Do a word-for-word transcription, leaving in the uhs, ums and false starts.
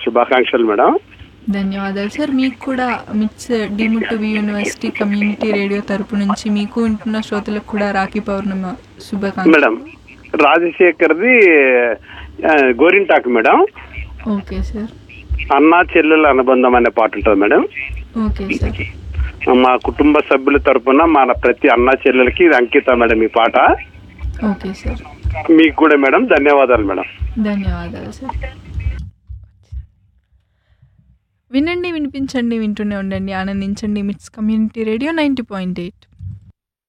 శుభాకాంక్షలు మేడం. ధన్యవాదాలు సార్. మీకు కూడా మిట్స్ deemed to be university community radio తరపు నుంచి మీకు వింటున్న శ్రోతలకు కూడా రాఖీ పౌర్ణమి శుభాకాంక్షలు మేడం రాజశేఖర్ది ఆ, గోరింటాకు మేడం. Okay sir. అన్నా చెల్లెల అనుబంధం అనే పాట ఉంటుంది మేడం. Okay sir. మా కుటుంబ సభ్యుల తరపున మన ప్రతి అన్నా చెల్లెలకి ఇది అంకితం మేడం ఈ పాట. Okay sir. మీకు కూడా మేడం ధన్యవాదాలు మేడం. ధన్యవాదాలు సార్. వినండి, వినిపించండి, వింటూనే ఉండండి, ఆనందించండి. మిట్స్ community radio ninety point eight.